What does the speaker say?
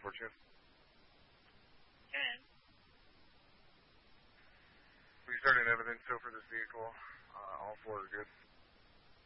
Fortune. Okay. Restarting evidence, so for this vehicle, all four are good.